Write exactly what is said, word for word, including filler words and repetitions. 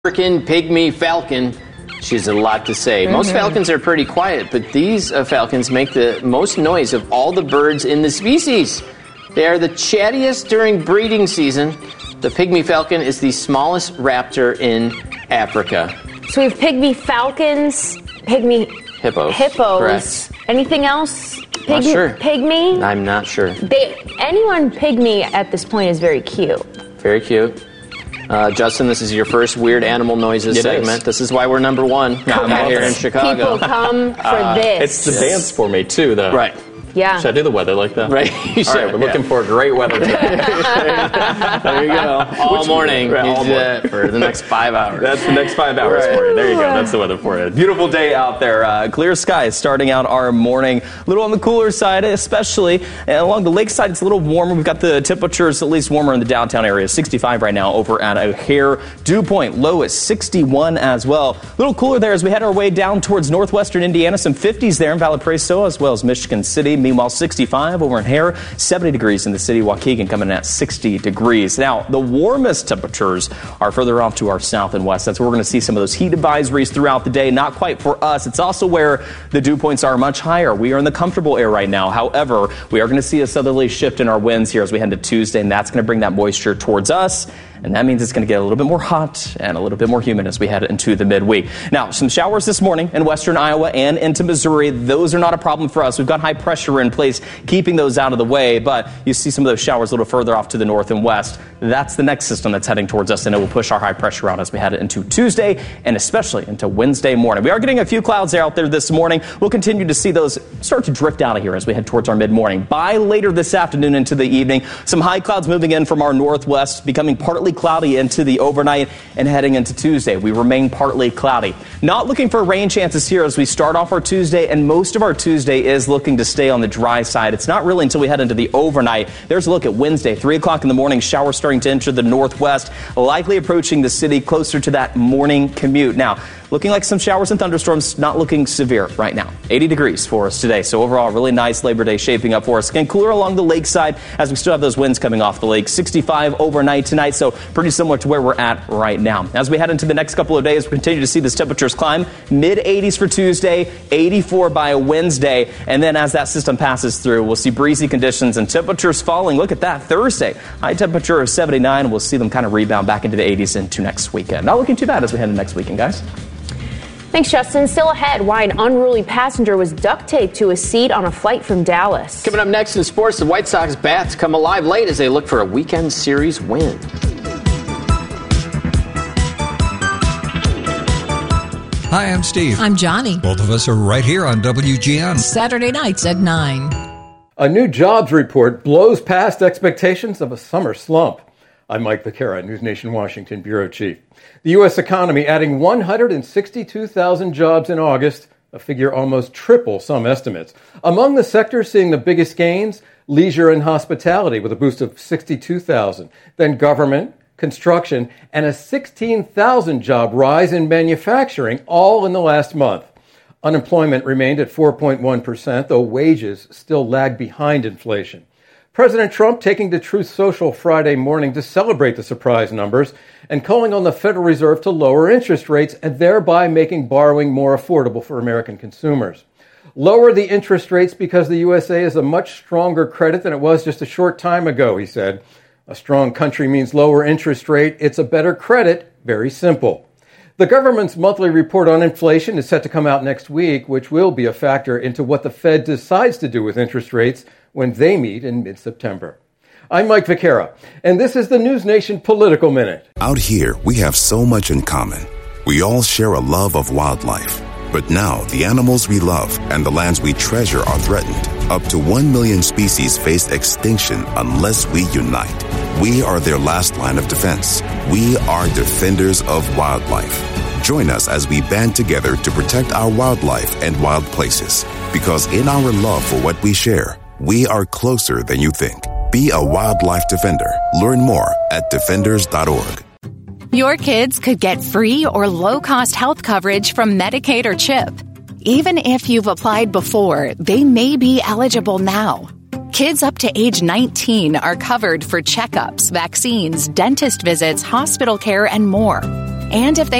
African pygmy falcon. She has a lot to say. Mm-hmm. Most falcons are pretty quiet, but these uh, falcons make the most noise of all the birds in the species. They are the chattiest during breeding season. The pygmy falcon is the smallest raptor in Africa. So we have pygmy falcons, pygmy hippos. Hippos. Correct. Anything else? Pygmy, not sure. Pygmy? I'm not sure. They, anyone pygmy at this point is very cute. Very cute. Uh, Justin, this is your first Weird Animal Noises it segment. Is. This is why we're number one out here in Chicago. People come for uh, this. It's the yes. dance for me, too, though. Right. Yeah. Should I do the weather like that? Right. You All right, we're looking yeah. for great weather today. There you go. All Which, morning. right, all morning. For the next five hours. That's the next five hours right. for you. There you go. That's the weather for you. Beautiful day out there. Uh, clear skies starting out our morning. A little on the cooler side, especially and along the lakeside. It's a little warmer. We've got the temperatures at least warmer in the downtown area. sixty-five right now over at O'Hare. Dew point low at sixty-one as well. A little cooler there as we head our way down towards northwestern Indiana. Some fifties there in Valparaiso as well as Michigan City. Meanwhile, sixty-five over in Hare, seventy degrees in the city. Waukegan coming in at sixty degrees. Now, the warmest temperatures are further off to our south and west. That's where we're going to see some of those heat advisories throughout the day. Not quite for us. It's also where the dew points are much higher. We are in the comfortable air right now. However, we are going to see a southerly shift in our winds here as we head to Tuesday, and that's going to bring that moisture towards us. And that means it's going to get a little bit more hot and a little bit more humid as we head into the midweek. Now, some showers this morning in western Iowa and into Missouri. Those are not a problem for us. We've got high pressure in place, keeping those out of the way. But you see some of those showers a little further off to the north and west. That's the next system that's heading towards us, and it will push our high pressure out as we head into Tuesday and especially into Wednesday morning. We are getting a few clouds out there this morning. We'll continue to see those start to drift out of here as we head towards our mid-morning. By later this afternoon into the evening, some high clouds moving in from our northwest, becoming partly cloudy into the overnight and heading into Tuesday. We remain partly cloudy. Not looking for rain chances here as we start off our Tuesday, and most of our Tuesday is looking to stay on the dry side. It's not really until we head into the overnight. There's a look at Wednesday, three o'clock in the morning, showers starting to enter the northwest, likely approaching the city closer to that morning commute. Now, looking like some showers and thunderstorms, not looking severe right now. eighty degrees for us today. So overall, really nice Labor Day shaping up for us. Again, cooler along the lakeside as we still have those winds coming off the lake. sixty-five overnight tonight, so pretty similar to where we're at right now. As we head into the next couple of days, we continue to see these temperatures climb. mid eighties for Tuesday, eighty-four by Wednesday. And then as that system passes through, we'll see breezy conditions and temperatures falling. Look at that Thursday. High temperature of seventy-nine. We'll see them kind of rebound back into the eighties into next weekend. Not looking too bad as we head into next weekend, guys. Thanks, Justin. Still ahead, why an unruly passenger was duct taped to a seat on a flight from Dallas. Coming up next in sports, the White Sox bats come alive late as they look for a weekend series win. Hi, I'm Steve. I'm Johnny. Both of us are right here on W G N. Saturday nights at nine. A new jobs report blows past expectations of a summer slump. I'm Mike Vaquera, News Nation Washington Bureau Chief. The U S economy adding one hundred sixty-two thousand jobs in August, a figure almost triple some estimates. Among the sectors seeing the biggest gains, leisure and hospitality with a boost of sixty-two thousand. Then government, construction, and a sixteen thousand job rise in manufacturing, all in the last month. Unemployment remained at four point one percent, though wages still lag behind inflation. President Trump taking to Truth Social Friday morning to celebrate the surprise numbers and calling on the Federal Reserve to lower interest rates and thereby making borrowing more affordable for American consumers. Lower the interest rates because the U S A is a much stronger credit than it was just a short time ago, he said. A strong country means lower interest rate. It's a better credit. Very simple. The government's monthly report on inflation is set to come out next week, which will be a factor into what the Fed decides to do with interest rates when they meet in mid-September. I'm Mike Vaquera, and this is the News Nation Political Minute. Out here, we have so much in common. We all share a love of wildlife. But now, the animals we love and the lands we treasure are threatened. Up to one million species face extinction unless we unite. We are their last line of defense. We are defenders of wildlife. Join us as we band together to protect our wildlife and wild places. Because in our love for what we share, we are closer than you think. Be a wildlife defender. Learn more at defenders dot org. Your kids could get free or low-cost health coverage from Medicaid or CHIP. Even if you've applied before, they may be eligible now. Kids up to age nineteen are covered for checkups, vaccines, dentist visits, hospital care, and more. And if they